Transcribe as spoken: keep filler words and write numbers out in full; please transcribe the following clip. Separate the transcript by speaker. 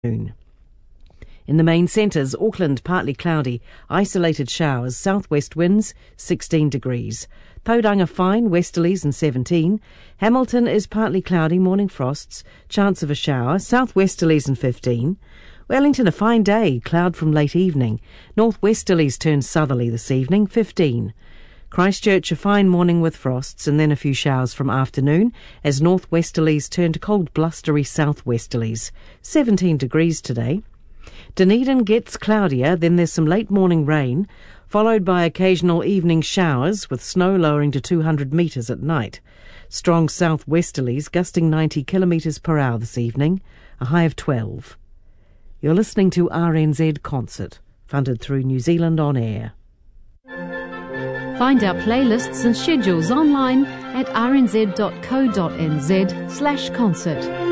Speaker 1: In the main centres, Auckland partly cloudy, isolated showers, southwest winds sixteen degrees. Tauranga fine, westerlies and seventeen. Hamilton is partly cloudy, morning frosts, chance of a shower, southwesterlies and fifteen. Wellington a fine day, cloud from late evening. Northwesterlies turn southerly this evening, fifteen. Christchurch a fine morning with frosts and then a few showers from afternoon as northwesterlies turn to cold blustery southwesterlies, seventeen degrees today. Dunedin gets cloudier, then there's some late morning rain, followed by occasional evening showers with snow lowering to two hundred metres at night. Strong southwesterlies gusting ninety kilometres per hour this evening, a high of twelve. You're listening to R N Z Concert, funded through New Zealand On Air.
Speaker 2: Find our playlists and schedules online at r n z dot co dot n z slash concert.